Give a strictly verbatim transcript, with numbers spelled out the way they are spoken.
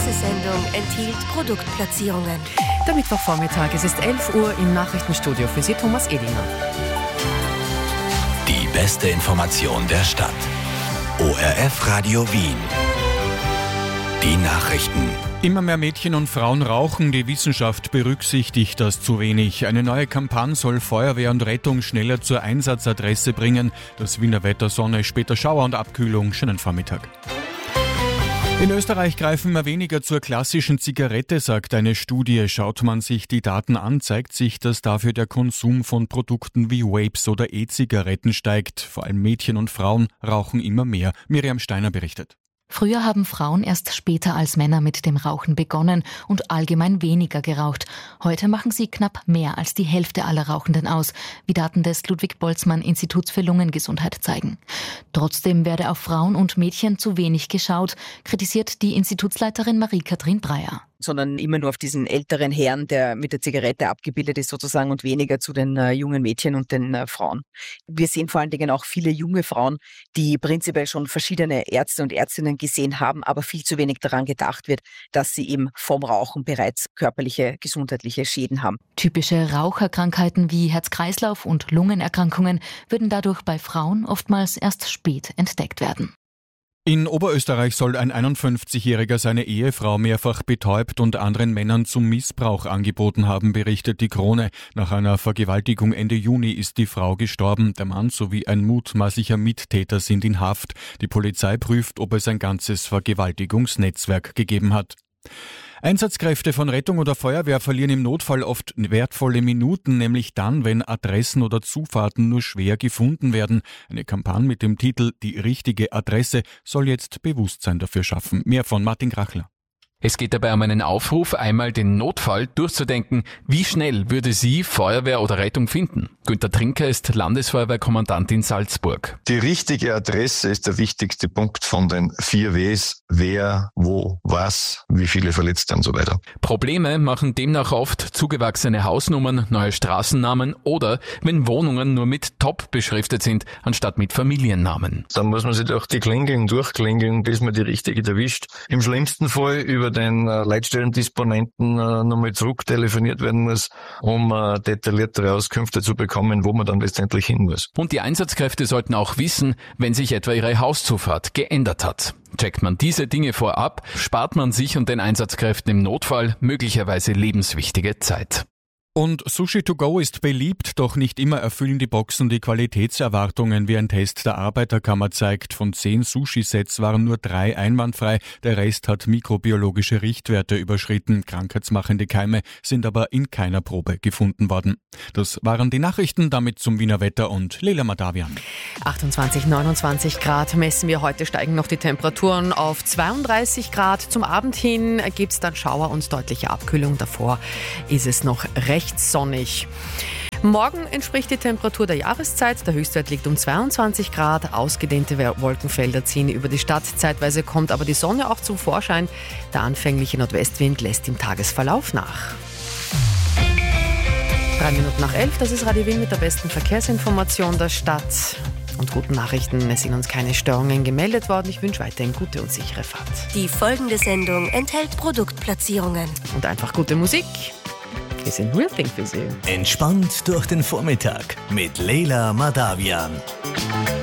Diese Sendung enthielt Produktplatzierungen. Der Mittwochvormittag, es ist elf Uhr im Nachrichtenstudio. Für Sie Thomas Edinger. Die beste Information der Stadt. O R F Radio Wien. Die Nachrichten. Immer mehr Mädchen und Frauen rauchen, die Wissenschaft berücksichtigt das zu wenig. Eine neue Kampagne soll Feuerwehr und Rettung schneller zur Einsatzadresse bringen. Das Wiener Wetter, Sonne, später Schauer und Abkühlung. Schönen Vormittag. In Österreich greifen immer weniger zur klassischen Zigarette, sagt eine Studie. Schaut man sich die Daten an, zeigt sich, dass dafür der Konsum von Produkten wie Vapes oder E-Zigaretten steigt. Vor allem Mädchen und Frauen rauchen immer mehr. Miriam Steiner berichtet. Früher haben Frauen erst später als Männer mit dem Rauchen begonnen und allgemein weniger geraucht. Heute machen sie knapp mehr als die Hälfte aller Rauchenden aus, wie Daten des Ludwig-Boltzmann-Instituts für Lungengesundheit zeigen. Trotzdem werde auf Frauen und Mädchen zu wenig geschaut, kritisiert die Institutsleiterin Marie-Kathrin Breyer. Sondern immer nur auf diesen älteren Herrn, der mit der Zigarette abgebildet ist sozusagen, und weniger zu den äh, jungen Mädchen und den äh, Frauen. Wir sehen vor allen Dingen auch viele junge Frauen, die prinzipiell schon verschiedene Ärzte und Ärztinnen gesehen haben, aber viel zu wenig daran gedacht wird, dass sie eben vom Rauchen bereits körperliche, gesundheitliche Schäden haben. Typische Raucherkrankheiten wie Herz-Kreislauf- und Lungenerkrankungen würden dadurch bei Frauen oftmals erst spät entdeckt werden. In Oberösterreich soll ein einundfünfzigjähriger seine Ehefrau mehrfach betäubt und anderen Männern zum Missbrauch angeboten haben, berichtet die Krone. Nach einer Vergewaltigung Ende Juni ist die Frau gestorben. Der Mann sowie ein mutmaßlicher Mittäter sind in Haft. Die Polizei prüft, ob es ein ganzes Vergewaltigungsnetzwerk gegeben hat. Einsatzkräfte von Rettung oder Feuerwehr verlieren im Notfall oft wertvolle Minuten, nämlich dann, wenn Adressen oder Zufahrten nur schwer gefunden werden. Eine Kampagne mit dem Titel »Die richtige Adresse« soll jetzt Bewusstsein dafür schaffen. Mehr von Martin Krachler. Es geht dabei um einen Aufruf, einmal den Notfall durchzudenken. Wie schnell würde Sie Feuerwehr oder Rettung finden? Günter Trinker ist Landesfeuerwehrkommandant in Salzburg. Die richtige Adresse ist der wichtigste Punkt von den vier Ws. Wer, wo, was, wie viele Verletzte und so weiter. Probleme machen demnach oft zugewachsene Hausnummern, neue Straßennamen oder wenn Wohnungen nur mit Top beschriftet sind, anstatt mit Familiennamen. Dann muss man sich durch die Klingeln durchklingeln, bis man die richtige erwischt. Im schlimmsten Fall über den äh, Leitstellendisponenten äh, nochmal zurücktelefoniert werden muss, um äh, detailliertere Auskünfte zu bekommen, wo man dann letztendlich hin muss. Und die Einsatzkräfte sollten auch wissen, wenn sich etwa ihre Hauszufahrt geändert hat. Checkt man diese Dinge vorab, spart man sich und den Einsatzkräften im Notfall möglicherweise lebenswichtige Zeit. Und Sushi to go ist beliebt, doch nicht immer erfüllen die Boxen die Qualitätserwartungen, wie ein Test der Arbeiterkammer zeigt. Von zehn Sushi-Sets waren nur drei einwandfrei, der Rest hat mikrobiologische Richtwerte überschritten. Krankheitsmachende Keime sind aber in keiner Probe gefunden worden. Das waren die Nachrichten, damit zum Wiener Wetter und Leila Madavian. achtundzwanzig, neunundzwanzig Grad messen wir heute, steigen noch die Temperaturen auf zweiunddreißig Grad. Zum Abend hin gibt es dann Schauer und deutliche Abkühlung. Davor ist es noch recht sonnig. Morgen entspricht die Temperatur der Jahreszeit. Der Höchstwert liegt um zweiundzwanzig Grad. Ausgedehnte Wolkenfelder ziehen über die Stadt. Zeitweise kommt aber die Sonne auch zum Vorschein. Der anfängliche Nordwestwind lässt im Tagesverlauf nach. Drei Minuten nach elf, das ist Radio Wien mit der besten Verkehrsinformation der Stadt. Und guten Nachrichten, es sind uns keine Störungen gemeldet worden. Ich wünsche weiterhin gute und sichere Fahrt. Die folgende Sendung enthält Produktplatzierungen. Und einfach gute Musik. Wir sind Real Thing für Sie. Entspannt durch den Vormittag mit Leila Madavian.